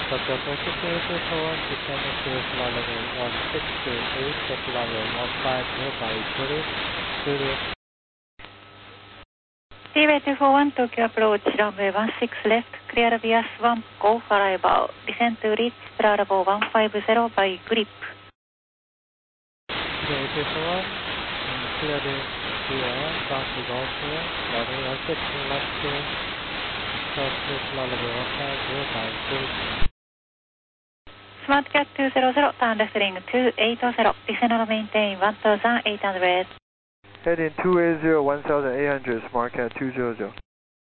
Tokyo 462 for 1, descending to flight level 1628, to flight level 150 by Juliet. Seaway 241, Tokyo approach, runway 16 left, clear via swamp, go for arrival. Descend to reach Bravo 150 by grip. Seaway 241, clear via swamp, go for runway 16 left, clear to flight level 150 by grip. SmartCat 200, turn left ring 280, descend and maintain 1800. Heading 280, 1800, SmartCat 200.